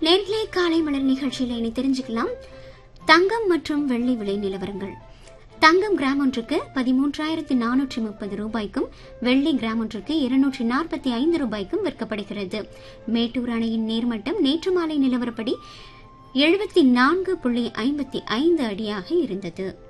நேர்களே, காலை மலர் நிகழ்ச்சியில இனி தெரிஞ்சுக்கலாம் தங்கம் மற்றும் வெள்ளி விலை நிலவரங்கள். தங்கம் கிராம் ஒன்றுக்கு 13,430 ரூபாய்க்கும், வெள்ளி கிராம் ஒன்றுக்கு 245 ரூபாய்க்கும் விற்கப்படுகிறது. மேட்டூர் அணையின் நீர்மட்டம் நேற்று மாலை நிலவரப்படி 74.55 அடியாக இருந்தது.